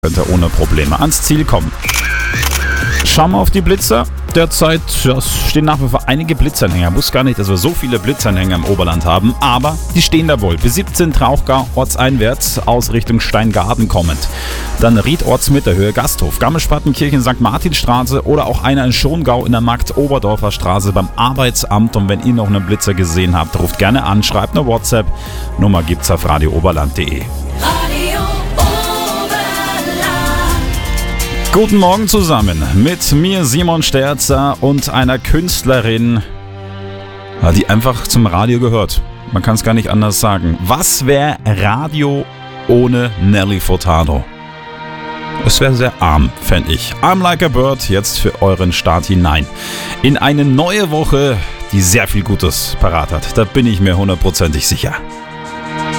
könnte ohne Probleme ans Ziel kommen. Schauen wir auf die Blitzer. Derzeit stehen nach wie vor einige Blitzanhänger. Ich wusste gar nicht, dass wir so viele Blitzanhänger im Oberland haben, aber die stehen da wohl. Bis 17 Trauchgar ortseinwärts aus Richtung Steingarten kommend. Dann Ried Ortsmitte, Höhe Gasthof, Garmisch-Partenkirchen, St. Martinstraße oder auch einer in Schongau in der Markt-Oberdorfer Straße beim Arbeitsamt. Und wenn ihr noch einen Blitzer gesehen habt, ruft gerne an, schreibt eine WhatsApp. Nummer gibt's auf radiooberland.de. Guten Morgen zusammen mit mir Simon Sterzer und einer Künstlerin, die einfach zum Radio gehört. Man kann es gar nicht anders sagen. Was wäre Radio ohne Nelly Furtado? Es wäre sehr arm, fände ich. I'm Like a Bird, jetzt für euren Start hinein. In eine neue Woche, die sehr viel Gutes parat hat. Da bin ich mir hundertprozentig sicher.